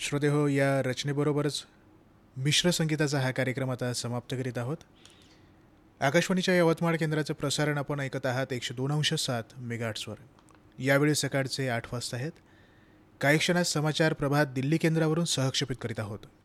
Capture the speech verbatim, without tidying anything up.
श्रोतेहो, या रचनेबरोबरच मिश्र संगीताचा हा कार्यक्रम आता समाप्त करीत आहोत. आकाशवाणीच्या यवतमाळ केंद्राचं प्रसारण आपण ऐकत आहात एकशे दोन अंश सात मेगाहर्ट्झवर. यावेळी सकाळचे आठ वाजता आहेत. काही क्षणात समाचार प्रभात दिल्ली केंद्रावरून सहक्षेपित करीत आहोत.